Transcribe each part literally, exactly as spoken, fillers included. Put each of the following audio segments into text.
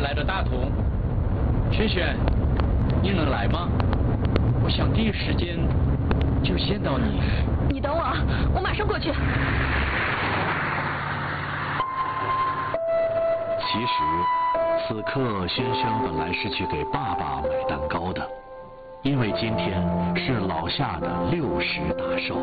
来的大同。轩轩，你能来吗？我想第一时间就见到你。 你等我，我马上过去。 其实，此刻轩轩本来是去给爸爸买蛋糕的，因为今天是老夏的六十大寿。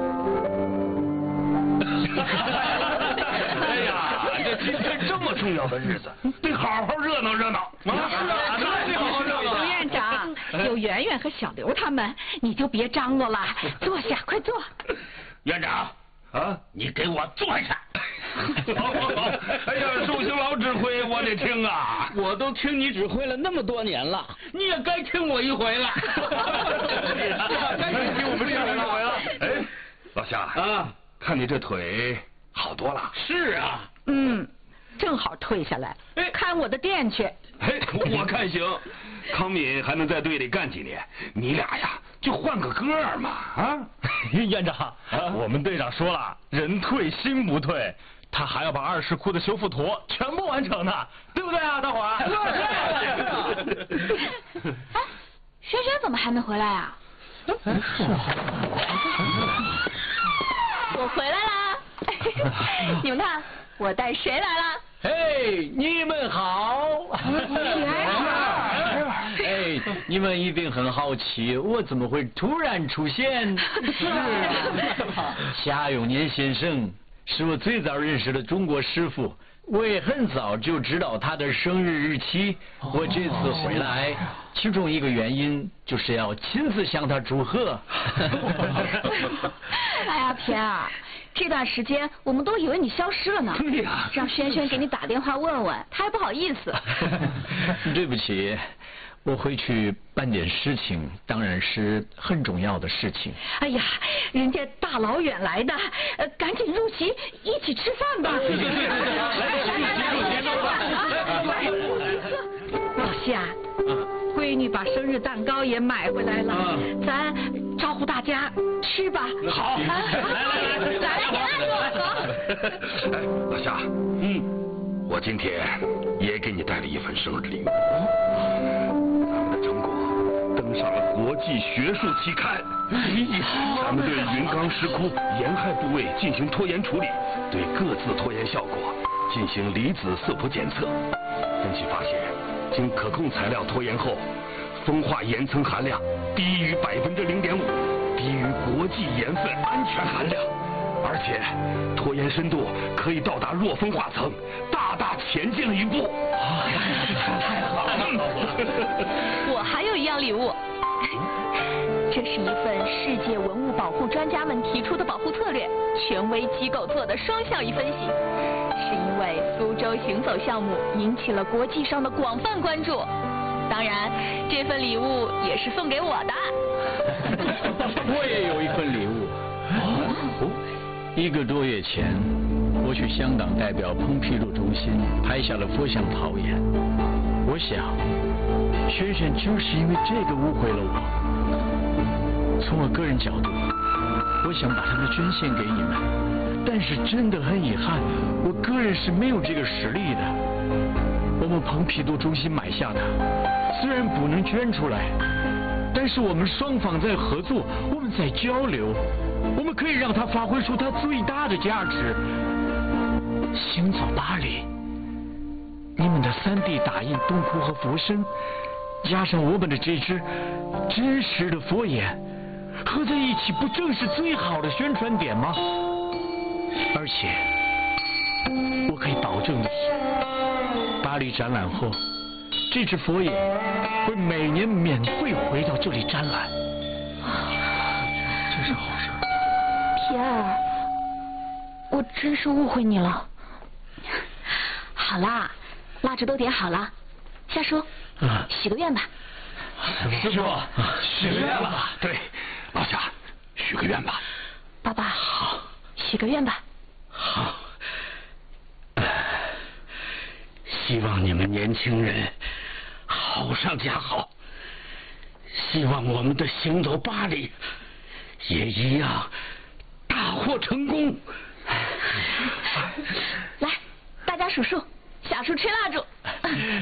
哎呀，这今天这么重要的日子，得好好热闹热闹。啊，是啊，得好好热闹。 刘院长，有圆圆和小刘他们，你就别张罗了，坐下，快坐。 院长，啊，你给我坐下。好好好，哎呀，寿星老指挥我得听啊！ 我都听你指挥了那么多年了， 你也该听我一回了。 该听我们这一回了。 哎，老夏啊，看你这腿好多了。 是啊。 嗯，正好退下来，看我的店去。 哎，我看行。康敏还能在队里干几年，你俩呀就换个歌儿嘛啊！ 院长，啊、我们队长说了，人退心不退，他还要把二世库的修复图全部完成呢，对不对啊，大伙儿？ 哎，轩轩怎么还没回来啊？我回来啦！你们看，我带谁来了？ 嘿，你们好！哎，你们一定很好奇，我怎么会突然出现？是啊，夏永年先生是我最早认识的中国师傅，我也很早就知道他的生日日期。我这次回来，其中一个原因就是要亲自向他祝贺。 哎呀，田儿。这段时间我们都以为你消失了呢。 对呀， 让轩轩给你打电话问问，他还不好意思。 对不起，我回去办点事情，当然是很重要的事情。 哎呀，人家大老远来的，呃，赶紧入席，一起吃饭吧。 对对对对对，来来来，入席入席。 老夏，闺女把生日蛋糕也买回来了，咱招呼大家吃吧。 好，来来来， 来来哎，老夏，嗯，我今天也给你带了一份生日礼物。咱们的成果登上了国际学术期刊。咱们对云冈石窟沿海部位进行拖延处理，对各自拖延效果进行离子色谱检测。分析发现，经可控材料拖延后，风化岩层含量低于百分之零点五，低于国际盐分安全含量。而且拖延深度可以到达弱风化层，大大前进了一步。 太好了！我还有一样礼物，这是一份世界文物保护专家们提出的保护策略，权威机构做的双效益分析。是因为苏州行走项目引起了国际上的广泛关注，当然这份礼物也是送给我的。 我也有一份礼物。哦，一个多月前，我去香港代表蓬皮杜中心拍下了佛像陶冶。我想，轩轩就是因为这个误会了我。从我个人角度，我想把它们捐献给你们，但是真的很遗憾，我个人是没有这个实力的。我们蓬皮杜中心买下它，虽然不能捐出来，但是我们双方在合作，我们在交流，我们可以让它发挥出它最大的价值。行走巴黎，你们的三 D 打印洞窟和佛身，加上我们的这只真实的佛眼，合在一起，不正是最好的宣传点吗？而且，我可以保证你，巴黎展览后，这只佛眼会每年免费回到这里展览。 这是好事。 皮尔，我真是误会你了。好啦，蜡烛都点好了，夏叔， 啊、 许个愿吧。 师傅， 许个愿吧。对，老夏，许个愿吧。 爸爸，好，许个愿吧。 好。希望你们年轻人好上加好，希望我们的行走巴黎也一样大获成功。 来，大家数数，小数吹蜡烛。